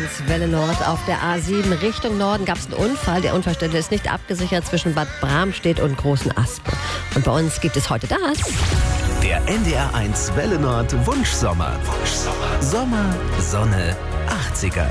Welle Nord auf der A7 Richtung Norden gab es einen Unfall. Der Unfallstelle ist nicht abgesichert zwischen Bad Bramstedt und Großen Aspen. Und bei uns gibt es heute das. Der NDR1 Welle Nord Wunschsommer. Sommer, Sonne, 80er.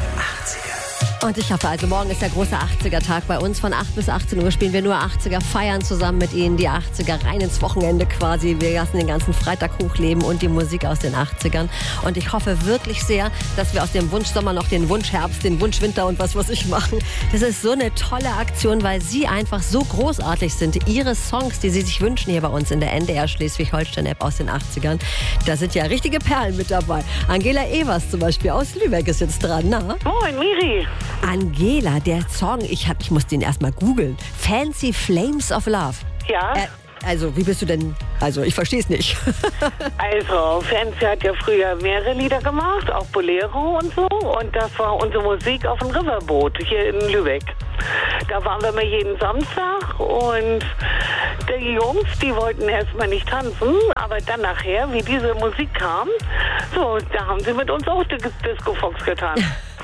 Und ich hoffe, also morgen ist der große 80er-Tag bei uns. Von 8 bis 18 Uhr spielen wir nur 80er, feiern zusammen mit Ihnen die 80er rein ins Wochenende quasi. Wir lassen den ganzen Freitag hochleben und die Musik aus den 80ern. Und ich hoffe wirklich sehr, dass wir aus dem Wunschsommer noch den Wunschherbst, den Wunschwinter und was ich machen. Das ist so eine tolle Aktion, weil Sie einfach so großartig sind. Ihre Songs, die Sie sich wünschen hier bei uns in der NDR Schleswig-Holstein-App aus den 80ern, da sind ja richtige Perlen mit dabei. Angela Evers zum Beispiel aus Lübeck ist jetzt dran, na? Moin, Miri. Angela, der Song, ich muss den erstmal googeln. Fancy Flames of Love. Ja. Also, wie bist du denn? Also, ich verstehe es nicht. Also, Fancy hat ja früher mehrere Lieder gemacht, auch Bolero und so. Und das war unsere Musik auf dem Riverboot hier in Lübeck. Da waren wir mal jeden Samstag und die Jungs, die wollten erstmal nicht tanzen, aber dann nachher, wie diese Musik kam, so, da haben sie mit uns auch Disco Fox getanzt.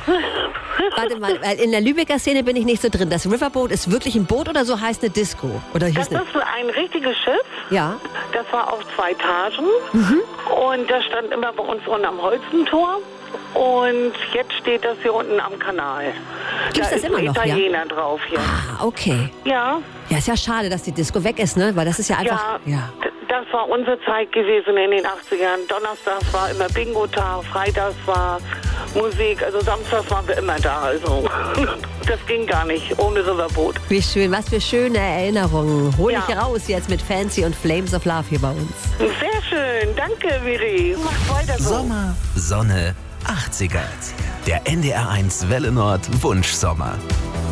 Warte mal, weil in der Lübecker Szene bin ich nicht so drin. Das Riverboat ist wirklich ein Boot oder so heißt eine Disco? Oder hieß Das ist ein richtiges Schiff. Ja. Das war auf 2 Etagen. Und das stand immer bei uns unten am Holzentor. Und jetzt steht das hier unten am Kanal. Gibt's da das ist immer ein noch, Italiener drauf hier. Ah, okay. Ja. Ja, ist ja schade, dass die Disco weg ist, ne? Weil das ist ja einfach... Ja. Das war unsere Zeit gewesen in den 80ern. Donnerstags war immer Bingo-Tag, Freitags war Musik, also samstags waren wir immer da. Also das ging gar nicht ohne Riverboot. Wie schön, was für schöne Erinnerungen. Hol Ja. ich raus jetzt mit Fancy und Flames of Love hier bei uns. Sehr schön, danke Miri. Mach weiter so. Sommer, Sonne, 80er. Der NDR1 Welle Nord Wunschsommer.